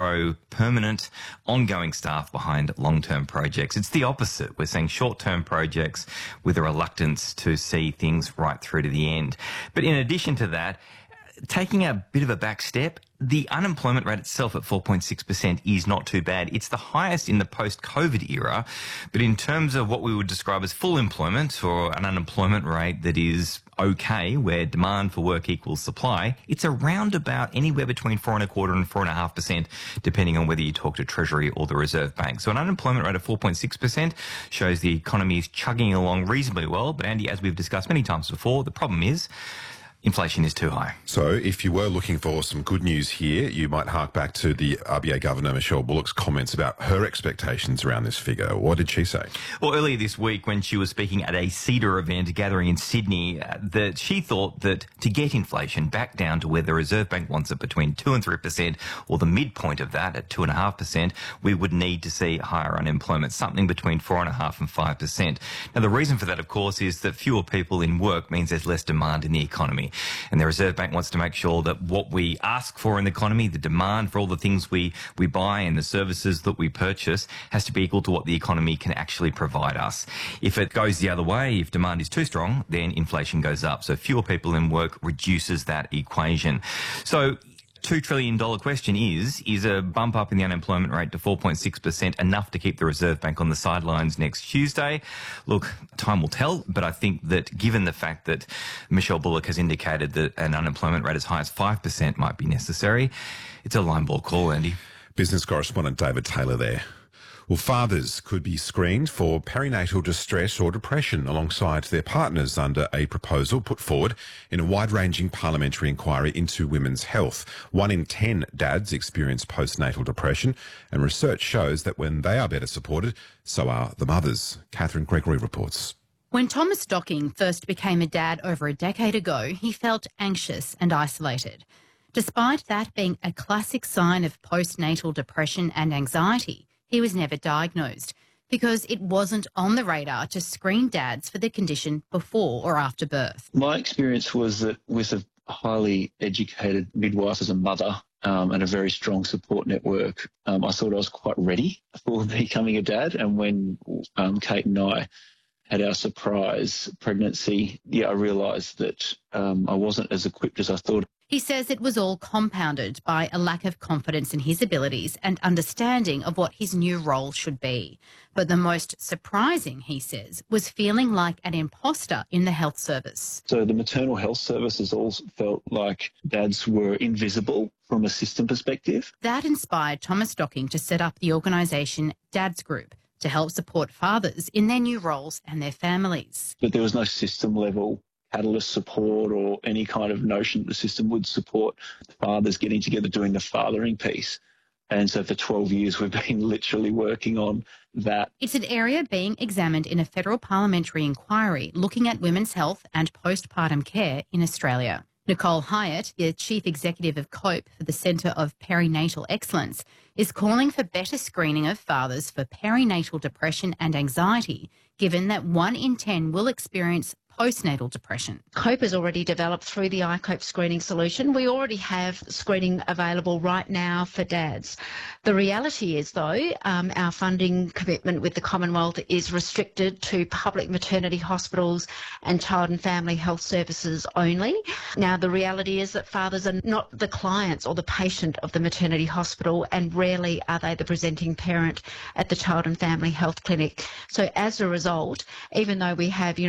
throw permanent, ongoing staff behind long-term projects. It's the opposite. We're seeing short-term projects with a reluctance to see things right through to the end. But in addition to that, taking a bit of a back step, the unemployment rate itself at 4.6% is not too bad. It's the highest in the post-COVID era, but in terms of what we would describe as full employment or an unemployment rate that is okay, where demand for work equals supply, it's around about anywhere between 4.25% and 4.5%, depending on whether you talk to Treasury or the Reserve Bank. So an unemployment rate of 4.6% shows the economy is chugging along reasonably well. But Andy, as we've discussed many times before, the problem is inflation is too high. So if you were looking for some good news here, you might hark back to the RBA Governor, Michelle Bullock's comments about her expectations around this figure. What did she say? Well, earlier this week when she was speaking at a CEDA event gathering in Sydney, that she thought that to get inflation back down to where the Reserve Bank wants it between 2 and 3%, or the midpoint of that at 2.5%, we would need to see higher unemployment, something between 4.5% and 5%. Now, the reason for that, of course, is that fewer people in work means there's less demand in the economy. And the Reserve Bank wants to make sure that what we ask for in the economy, the demand for all the things we buy and the services that we purchase, has to be equal to what the economy can actually provide us. If it goes the other way, if demand is too strong, then inflation goes up. So fewer people in work reduces that equation. So $2 trillion question is a bump up in the unemployment rate to 4.6% enough to keep the Reserve Bank on the sidelines next Tuesday? Look, time will tell, but I think that given the fact that Michelle Bullock has indicated that an unemployment rate as high as 5% might be necessary, it's a line ball call, Andy. Business correspondent David Taylor there. Well, fathers could be screened for perinatal distress or depression alongside their partners under a proposal put forward in a wide-ranging parliamentary inquiry into women's health. 1 in 10 dads experience postnatal depression, and research shows that when they are better supported, so are the mothers. Catherine Gregory reports. When Thomas Docking first became a dad over a decade ago, he felt anxious and isolated. Despite that being a classic sign of postnatal depression and anxiety, he was never diagnosed because it wasn't on the radar to screen dads for the condition before or after birth. My experience was that with a highly educated midwife as a mother and a very strong support network, I thought I was quite ready for becoming a dad. And when Kate and I had our surprise pregnancy, I realised that I wasn't as equipped as I thought. He says it was all compounded by a lack of confidence in his abilities and understanding of what his new role should be. But the most surprising, he says, was feeling like an imposter in the health service. So the maternal health services all felt like dads were invisible from a system perspective. That inspired Thomas Docking to set up the organisation Dads Group to help support fathers in their new roles and their families. But there was no system level catalyst support or any kind of notion that the system would support fathers getting together doing the fathering piece. And so for 12 years, we've been literally working on that. It's an area being examined in a federal parliamentary inquiry looking at women's health and postpartum care in Australia. Nicole Hyatt, the Chief Executive of COPE for the Centre of Perinatal Excellence, is calling for better screening of fathers for perinatal depression and anxiety, given that 1 in 10 will experience postnatal depression. COPE has already developed through the iCOPE screening solution. We already have screening available right now for dads. The reality is, though, our funding commitment with the Commonwealth is restricted to public maternity hospitals and child and family health services only. Now, the reality is that fathers are not the clients or the patient of the maternity hospital, and rarely are they the presenting parent at the child and family health clinic. So as a result, even though we have,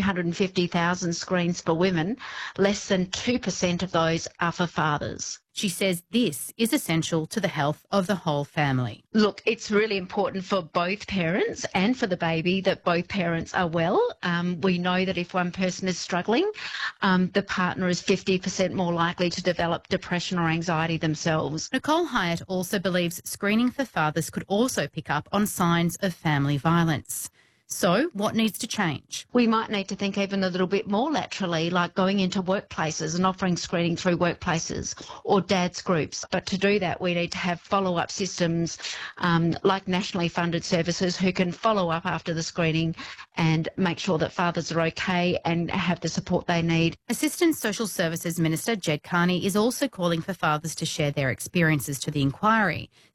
250,000 screens for women, less than 2% of those are for fathers. She says this is essential to the health of the whole family. Look, it's really important for both parents and for the baby that both parents are well. We know that if one person is struggling, the partner is 50% more likely to develop depression or anxiety themselves. Nicole Hyatt also believes screening for fathers could also pick up on signs of family violence. So what needs to change? We might need to think even a little bit more laterally, like going into workplaces and offering screening through workplaces or dads groups. But to do that, we need to have follow-up systems like nationally funded services who can follow up after the screening and make sure that fathers are okay and have the support they need. Assistant Social Services Minister Jed Carney is also calling for fathers to share their experiences to the inquiry,